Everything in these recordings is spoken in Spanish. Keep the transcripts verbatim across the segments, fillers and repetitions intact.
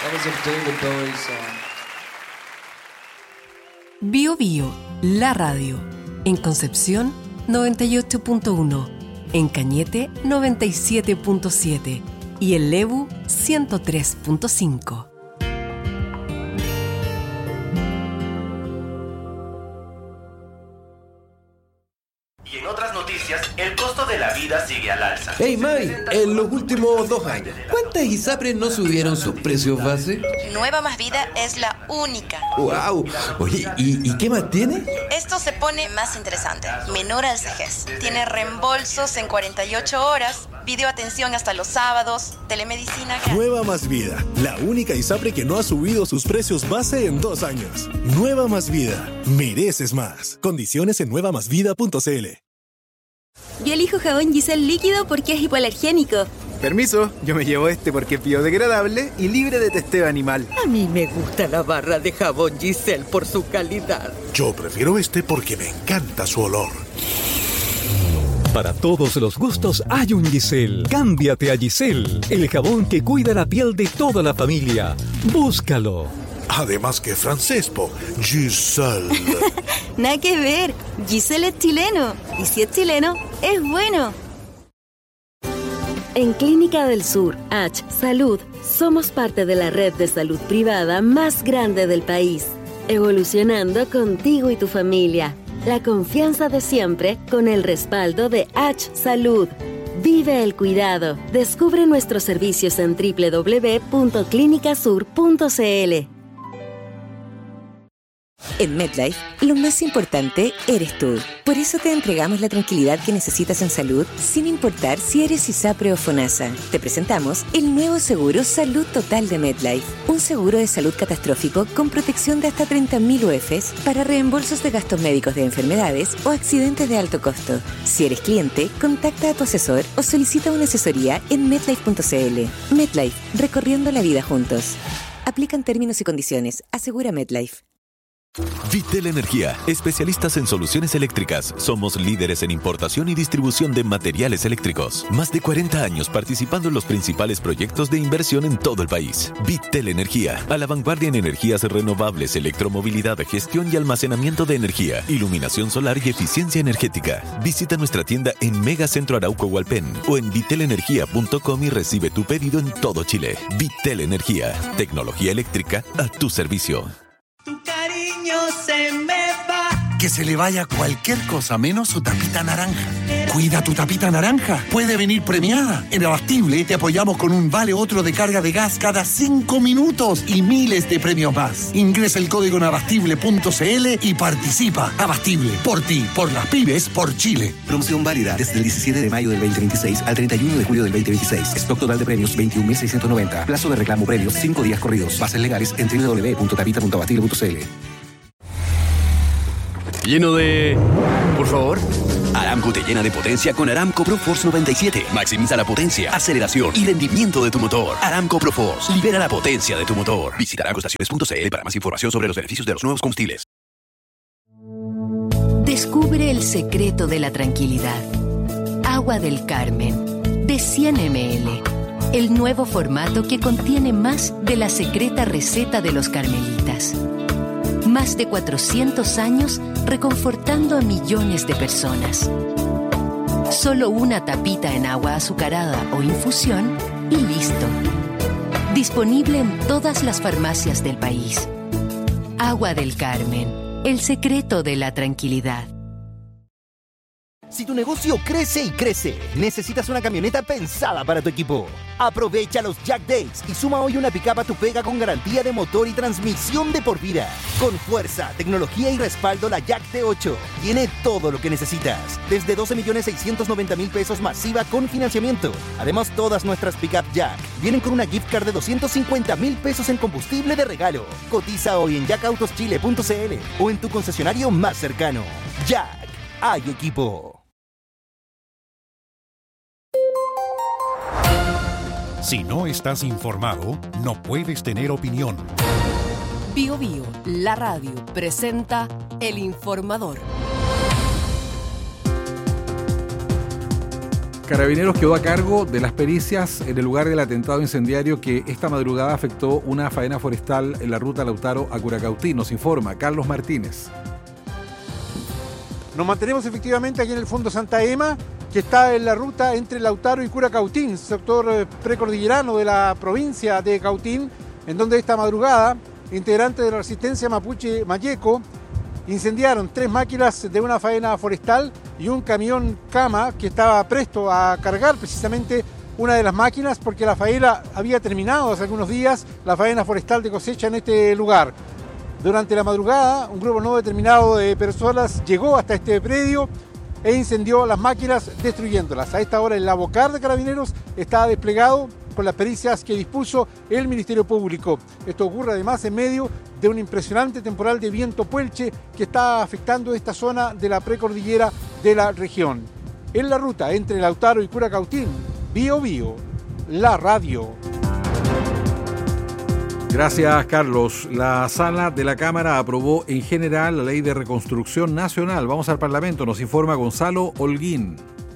That was a David Bowie song. Bio Bio, la radio. En Concepción, noventa y ocho punto uno. En Cañete, noventa y siete punto siete. Y en Lebu, ciento tres punto cinco. Y en otras noticias, el costo de la vida sigue al alza. Hey Mai, en los últimos dos años, ¿cuántas ISAPRES no subieron sus precios base? Nueva Más Vida es la única. ¡Wow! Oye, ¿y, ¿y qué más tiene? Esto se pone más interesante. Menor al cejez. Tiene reembolsos en cuarenta y ocho horas, videoatención hasta los sábados, telemedicina gratis. Nueva Más Vida, la única ISAPRE que no ha subido sus precios base en dos años. Nueva Más Vida, mereces más. Condiciones en nueva más vida punto c l. Yo elijo jabón Giselle líquido porque es hipoalergénico. Permiso, yo me llevo este porque es biodegradable y libre de testeo animal. A mí me gusta la barra de jabón Giselle por su calidad. Yo prefiero este porque me encanta su olor. Para todos los gustos hay un Giselle. Cámbiate a Giselle, el jabón que cuida la piel de toda la familia. Búscalo. Además que francés, po. Giselle. Nada que ver. Giselle es chileno. Y si es chileno, es bueno. En Clínica del Sur, H Salud, somos parte de la red de salud privada más grande del país. Evolucionando contigo y tu familia. La confianza de siempre con el respaldo de H Salud. Vive el cuidado. Descubre nuestros servicios en doble u doble u doble u punto clínica sur punto c l. En MedLife, lo más importante eres tú. Por eso te entregamos la tranquilidad que necesitas en salud, sin importar si eres ISAPRE o FONASA. Te presentamos el nuevo seguro Salud Total de MedLife. Un seguro de salud catastrófico con protección de hasta treinta mil U E Fs para reembolsos de gastos médicos de enfermedades o accidentes de alto costo. Si eres cliente, contacta a tu asesor o solicita una asesoría en medlife punto c l. MedLife, recorriendo la vida juntos. Aplican términos y condiciones. Asegura MedLife. Vitel Energía, especialistas en soluciones eléctricas. Somos líderes en importación y distribución de materiales eléctricos. Más de cuarenta años participando en los principales proyectos de inversión en todo el país. Vitel Energía, a la vanguardia en energías renovables, electromovilidad, gestión y almacenamiento de energía, iluminación solar y eficiencia energética. Visita nuestra tienda en Megacentro Arauco Hualpén o en vitel energía punto com y recibe tu pedido en todo Chile. Vitel Energía, tecnología eléctrica a tu servicio. Tu cariño se me va. Que se le vaya cualquier cosa menos su tapita naranja. Cuida tu tapita naranja. Puede venir premiada. En Abastible te apoyamos con un vale otro de carga de gas cada cinco minutos y miles de premios más. Ingresa el código en abastible punto c l y participa. Abastible. Por ti, por las pymes, por Chile. Promoción válida desde el diecisiete de mayo del veinte veintiséis al treinta y uno de julio del veinte veintiséis. Stock total de premios veintiún mil seiscientos noventa. Plazo de reclamo premios cinco días corridos. Bases legales en doble u doble u doble u punto tapita punto abastible punto c l. Lleno de... Por favor. Aramco te llena de potencia con Aramco ProForce noventa y siete. Maximiza la potencia, aceleración y rendimiento de tu motor. Aramco ProForce. Libera la potencia de tu motor. Visita aramco estaciones punto c l para más información sobre los beneficios de los nuevos combustibles. Descubre el secreto de la tranquilidad. Agua del Carmen, de cien mililitros. El nuevo formato que contiene más de la secreta receta de los carmelitas. Más de cuatrocientos años reconfortando a millones de personas. Solo una tapita en agua azucarada o infusión y listo. Disponible en todas las farmacias del país. Agua del Carmen, el secreto de la tranquilidad. Si tu negocio crece y crece, necesitas una camioneta pensada para tu equipo. Aprovecha los Jack Days y suma hoy una pickup a tu pega con garantía de motor y transmisión de por vida. Con fuerza, tecnología y respaldo, la Jack T ocho tiene todo lo que necesitas. Desde doce millones seiscientos noventa mil pesos masiva con financiamiento. Además, todas nuestras pickup Jack vienen con una gift card de doscientos cincuenta mil pesos en combustible de regalo. Cotiza hoy en jack autos chile punto c l o en tu concesionario más cercano. Jack, hay equipo. Si no estás informado, no puedes tener opinión. Bio Bio, la radio, presenta El Informador. Carabineros quedó a cargo de las pericias en el lugar del atentado incendiario que esta madrugada afectó una faena forestal en la ruta Lautaro a Curacautín. Nos informa Carlos Martínez. Nos mantenemos efectivamente aquí en el Fondo Santa Ema, que está en la ruta entre Lautaro y Curacautín, sector precordillerano de la provincia de Cautín, en donde esta madrugada integrantes de la resistencia mapuche Mayeco incendiaron tres máquinas de una faena forestal y un camión cama que estaba presto a cargar precisamente una de las máquinas porque la faena había terminado hace algunos días, la faena forestal de cosecha en este lugar. Durante la madrugada, un grupo no determinado de personas llegó hasta este predio e incendió las máquinas destruyéndolas. A esta hora el Abocar de Carabineros está desplegado con las pericias que dispuso el Ministerio Público. Esto ocurre además en medio de un impresionante temporal de viento puelche que está afectando esta zona de la precordillera de la región. En la ruta entre Lautaro y Curacautín, Bío Bío, la radio. Gracias, Carlos. La sala de la Cámara aprobó en general la Ley de Reconstrucción Nacional. Vamos al Parlamento, nos informa Gonzalo Holguín.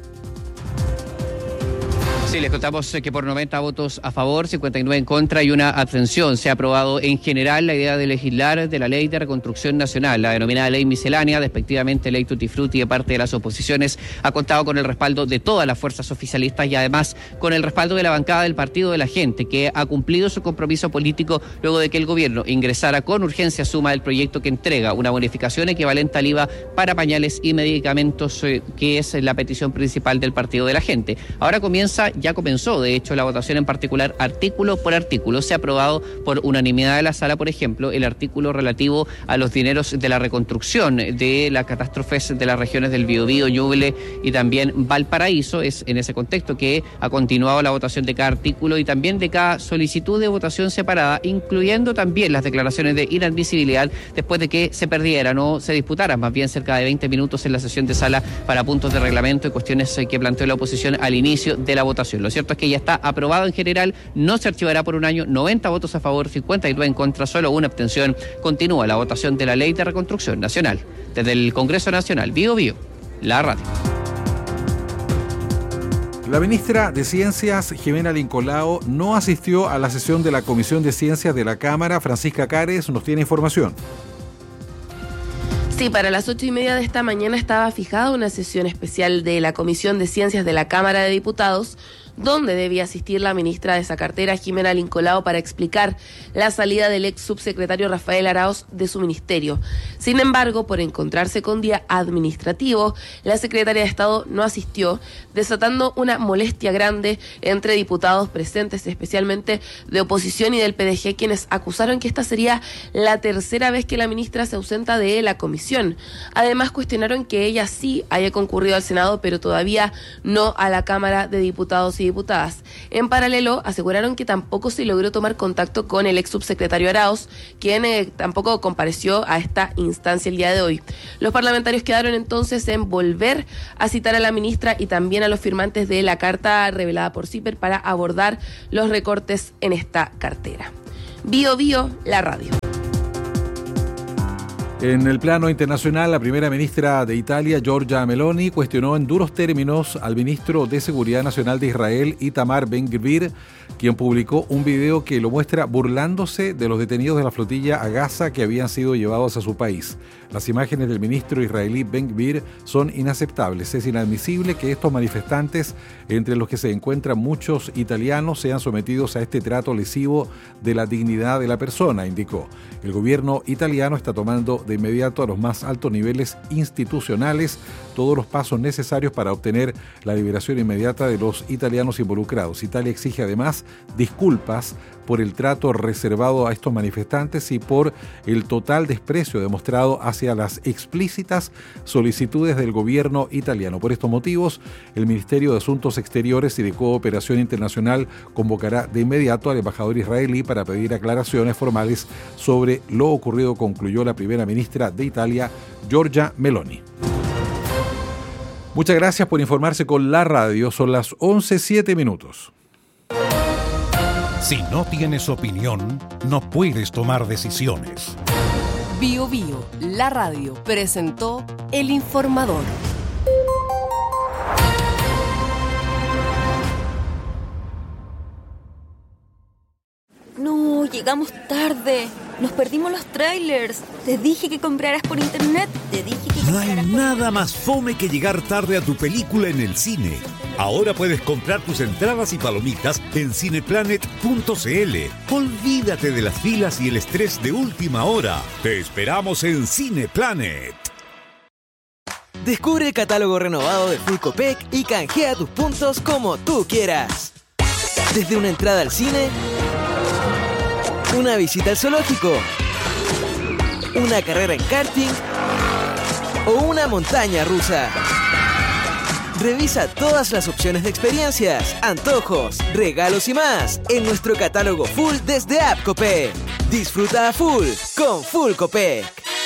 Sí, les contamos que por noventa votos a favor, cincuenta y nueve en contra y una abstención se ha aprobado en general la idea de legislar de la Ley de Reconstrucción Nacional. La denominada Ley Miscelánea, despectivamente Ley Tutti Frutti de parte de las oposiciones, ha contado con el respaldo de todas las fuerzas oficialistas y además con el respaldo de la bancada del Partido de la Gente, que ha cumplido su compromiso político luego de que el gobierno ingresara con urgencia suma el proyecto que entrega una bonificación equivalente al I V A para pañales y medicamentos, eh, que es la petición principal del Partido de la Gente. Ahora comienza Ya comenzó, de hecho, la votación en particular artículo por artículo. Se ha aprobado por unanimidad de la sala, por ejemplo, el artículo relativo a los dineros de la reconstrucción de las catástrofes de las regiones del Biobío, Ñuble y también Valparaíso. Es en ese contexto que ha continuado la votación de cada artículo y también de cada solicitud de votación separada, incluyendo también las declaraciones de inadmisibilidad después de que se perdieran o se disputaran más bien cerca de veinte minutos en la sesión de sala para puntos de reglamento y cuestiones que planteó la oposición al inicio de la votación. Lo cierto es que ya está aprobado en general, no se archivará por un año, noventa votos a favor, cincuenta y nueve en contra, solo una abstención. Continúa la votación de la Ley de Reconstrucción Nacional. Desde el Congreso Nacional, Bío Bío, la radio. La ministra de Ciencias, Jimena Lincolao, no asistió a la sesión de la Comisión de Ciencias de la Cámara. Francisca Cares nos tiene información. Sí, para las ocho y media de esta mañana estaba fijada una sesión especial de la Comisión de Ciencias de la Cámara de Diputados, donde debía asistir la ministra de esa cartera, Jimena Lincolao, para explicar la salida del ex subsecretario Rafael Araoz de su ministerio. Sin embargo, por encontrarse con día administrativo, la secretaria de Estado no asistió, desatando una molestia grande entre diputados presentes, especialmente de oposición y del P D G, quienes acusaron que esta sería la tercera vez que la ministra se ausenta de la comisión. Además, cuestionaron que ella sí haya concurrido al Senado, pero todavía no a la Cámara de Diputados y diputadas. En paralelo, aseguraron que tampoco se logró tomar contacto con el ex subsecretario Araoz, quien eh, tampoco compareció a esta instancia el día de hoy. Los parlamentarios quedaron entonces en volver a citar a la ministra y también a los firmantes de la carta revelada por CIPER para abordar los recortes en esta cartera. Bío Bío, la radio. En el plano internacional, la primera ministra de Italia, Giorgia Meloni, cuestionó en duros términos al ministro de Seguridad Nacional de Israel, Itamar Ben-Gvir, quien publicó un video que lo muestra burlándose de los detenidos de la flotilla a Gaza que habían sido llevados a su país. Las imágenes del ministro israelí Ben-Gvir son inaceptables. Es inadmisible que estos manifestantes, entre los que se encuentran muchos italianos, sean sometidos a este trato lesivo de la dignidad de la persona, indicó. El gobierno italiano está tomando de inmediato a los más altos niveles institucionales todos los pasos necesarios para obtener la liberación inmediata de los italianos involucrados. Italia exige además disculpas por el trato reservado a estos manifestantes y por el total desprecio demostrado hacia las explícitas solicitudes del gobierno italiano. Por estos motivos, el Ministerio de Asuntos Exteriores y de Cooperación Internacional convocará de inmediato al embajador israelí para pedir aclaraciones formales sobre lo ocurrido, concluyó la primera ministra de Italia, Giorgia Meloni. Muchas gracias por informarse con la radio. Son las once siete minutos. Si no tienes opinión, no puedes tomar decisiones. Bío Bío, la radio, presentó El Informador. llegamos tarde. Nos perdimos los trailers. Te dije que compraras por internet. Te dije que No hay compraras por nada más fome que llegar tarde a tu película en el cine. Ahora puedes comprar tus entradas y palomitas en cineplanet punto c l. Olvídate de las filas y el estrés de última hora. Te esperamos en Cineplanet. Descubre el catálogo renovado de Full Copec y canjea tus puntos como tú quieras. Desde una entrada al cine, una visita al zoológico, una carrera en karting o una montaña rusa. Revisa todas las opciones de experiencias, antojos, regalos y más en nuestro catálogo full desde App Copec. Disfruta a full con Full Copec.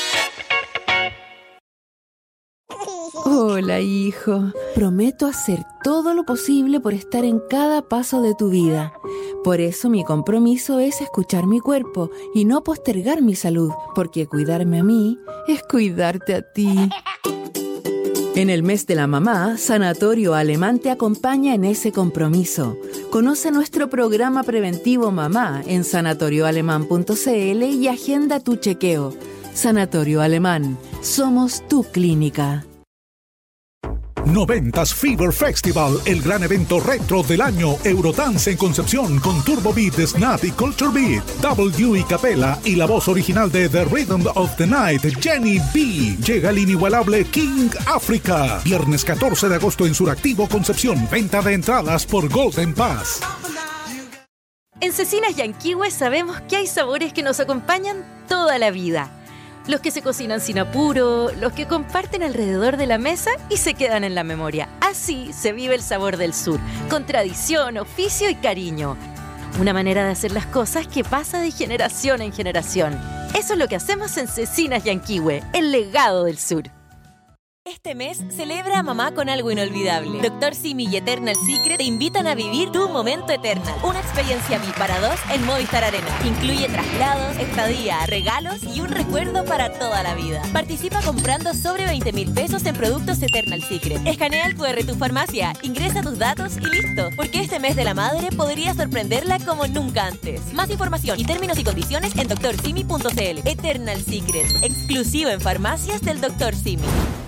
Hola, hijo. Prometo hacer todo lo posible por estar en cada paso de tu vida. Por eso mi compromiso es escuchar mi cuerpo y no postergar mi salud, porque cuidarme a mí es cuidarte a ti. En el mes de la mamá, Sanatorio Alemán te acompaña en ese compromiso. Conoce nuestro programa preventivo Mamá en sanatorio alemán punto c l y agenda tu chequeo. Sanatorio Alemán. Somos tu clínica. noventas Fever Festival, el gran evento retro del año. Eurodance en Concepción con Turbo Beat, Snap y Culture Beat. W y Capela y la voz original de The Rhythm of the Night, Jenny B. Llega el inigualable King Africa. Viernes catorce de agosto en Suractivo, Concepción. Venta de entradas por Golden Pass. En Cecinas Yanquihue sabemos que hay sabores que nos acompañan toda la vida. Los que se cocinan sin apuro, los que comparten alrededor de la mesa y se quedan en la memoria. Así se vive el sabor del sur, con tradición, oficio y cariño. Una manera de hacer las cosas que pasa de generación en generación. Eso es lo que hacemos en Cecinas Yanquihue, el legado del sur. Este mes celebra a mamá con algo inolvidable. Doctor Simi y Eternal Secret te invitan a vivir tu momento Eternal. Una experiencia V I P para dos en Movistar Arena. Incluye traslados, estadía, regalos y un recuerdo para toda la vida. Participa comprando sobre veinte mil pesos en productos Eternal Secret. Escanea el cu erre de tu farmacia, ingresa tus datos y listo. Porque este mes de la madre podría sorprenderla como nunca antes. Más información y términos y condiciones en doctor simi punto c l. Eternal Secret, exclusivo en farmacias del doctor Simi.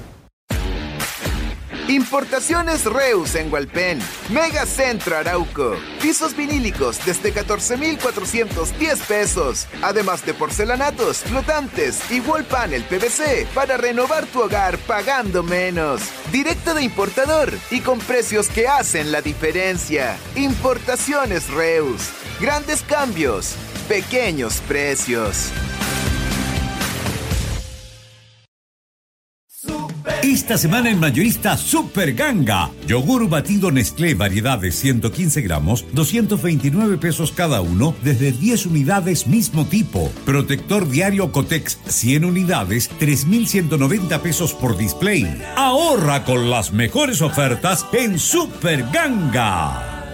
Importaciones Reus en Hualpén, Megacentro Arauco, pisos vinílicos desde catorce mil cuatrocientos diez pesos, además de porcelanatos, flotantes y wall panel P V C para renovar tu hogar pagando menos. Directo de importador y con precios que hacen la diferencia. Importaciones Reus, grandes cambios, pequeños precios. Esta semana en Mayorista Super Ganga. Yogur batido Nestlé variedades ciento quince gramos, doscientos veintinueve pesos cada uno, desde diez unidades mismo tipo. Protector diario Cotex cien unidades, tres mil ciento noventa pesos por display. Ahorra con las mejores ofertas en Super Ganga.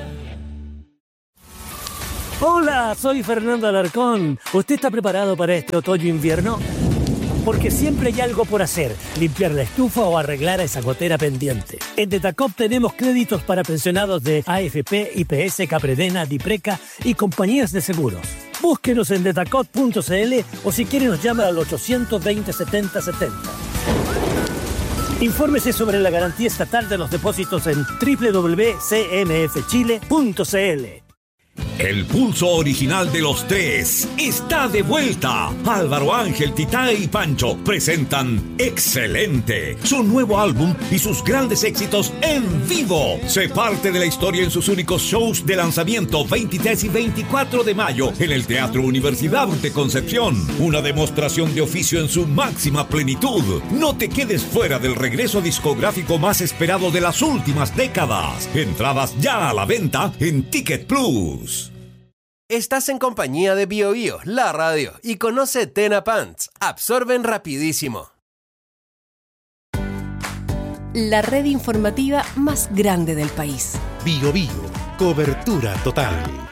Hola, soy Fernando Alarcón. ¿Usted está preparado para este otoño-invierno? Porque siempre hay algo por hacer, limpiar la estufa o arreglar a esa gotera pendiente. En Detacop tenemos créditos para pensionados de A F P, I P S, Capredena, Dipreca y compañías de seguros. Búsquenos en detacop punto c l o si quiere nos llama al ochocientos veinte setenta setenta. Infórmese sobre la garantía estatal de los depósitos en doble u doble u doble u punto c m f chile punto c l. El pulso original de los tres está de vuelta. Álvaro Ángel, Titá y Pancho presentan Excelente, su nuevo álbum y sus grandes éxitos en vivo. Se parte de la historia en sus únicos shows de lanzamiento veintitrés y veinticuatro de mayo en el Teatro Universidad de Concepción. Una demostración de oficio en su máxima plenitud. No te quedes fuera del regreso discográfico más esperado de las últimas décadas. Entradas ya a la venta en Ticket Plus. Estás en compañía de Bio Bio, la radio, y conoce Tena Pants. Absorben rapidísimo. La red informativa más grande del país. Bio Bio, cobertura total.